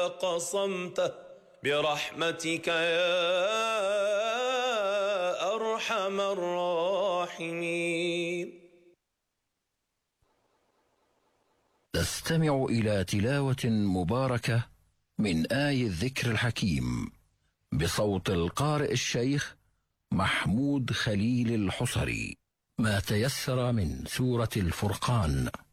قصمته برحمتك يا أرحم الراحمين. تستمع إلى تلاوة مباركة من آي الذكر الحكيم بصوت القارئ الشيخ محمود خليل الحصري. ما تيسر من سورة الفرقان.